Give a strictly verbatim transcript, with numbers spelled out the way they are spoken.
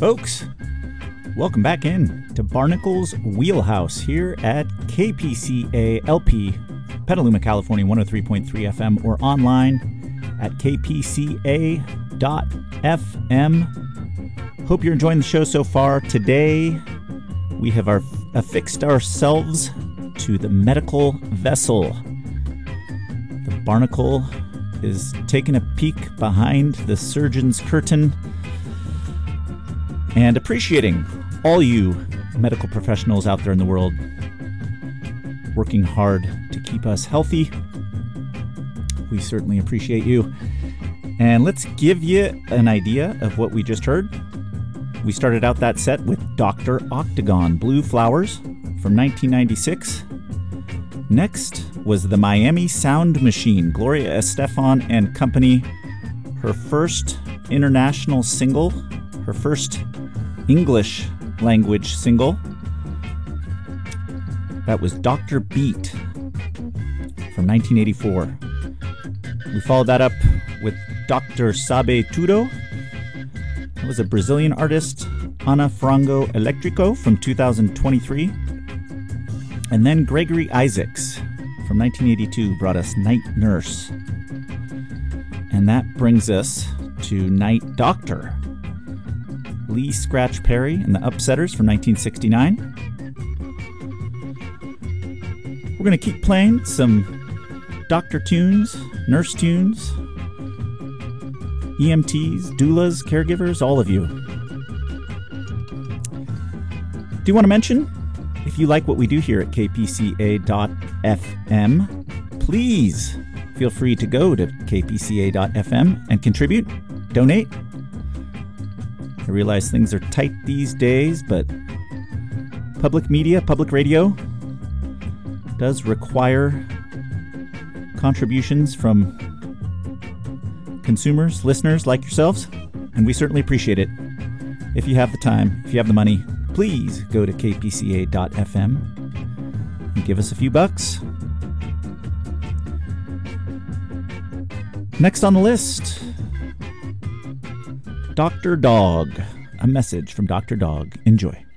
folks. Welcome back in to Barnacle's Wheelhouse here at K P C A L P, Petaluma, California, one oh three point three F M, or online at k p c a dot f m. Hope you're enjoying the show so far. Today, we have our, affixed ourselves to the medical vessel. The Barnacle is taking a peek behind the surgeon's curtain and appreciating all you medical professionals out there in the world working hard to keep us healthy. We certainly appreciate you. And let's give you an idea of what we just heard. We started out that set with Doctor Octagon, Blue Flowers from nineteen ninety-six. Next was the Miami Sound Machine, Gloria Estefan and Company. Her first international single, her first English language single. That was Doctor Beat from nineteen eighty-four. We followed that up with Doctor Sabe Tudo. That was a Brazilian artist, Ana Frango Electrico from two thousand twenty-three. And then Gregory Isaacs from nineteen eighty-two brought us Night Nurse. And that brings us to Night Doctor, Lee Scratch Perry and the Upsetters from nineteen sixty-nine. We're going to keep playing some doctor tunes, nurse tunes, E M Ts, doulas, caregivers, all of you. Do you want to mention, if you like what we do here at k p c a dot f m, please feel free to go to k p c a dot f m and contribute, donate. I realize things are tight these days, but public media, public radio does require contributions from consumers, listeners like yourselves, and we certainly appreciate it. If you have the time, if you have the money, please go to k p c a dot f m and give us a few bucks. Next on the list, Doctor Dog. A message from Doctor Dog. Enjoy.